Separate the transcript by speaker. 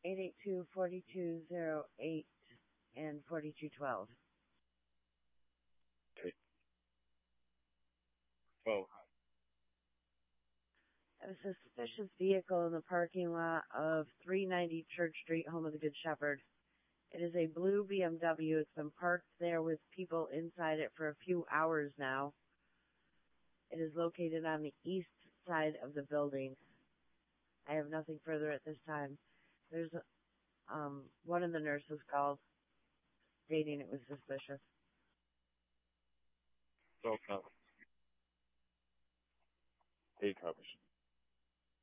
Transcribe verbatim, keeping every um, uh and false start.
Speaker 1: eight eight two, four two zero eight and forty-two twelve.
Speaker 2: Okay. twelve.
Speaker 1: There was a suspicious vehicle in the parking lot of three ninety Church Street, home of the Good Shepherd. It is a blue B M W. It's been parked there with people inside it for a few hours now. It is located on the east side of the building. I have nothing further at this time. There's a, um, one of the nurses called, stating it was suspicious.
Speaker 2: twelve copies. Eight copies.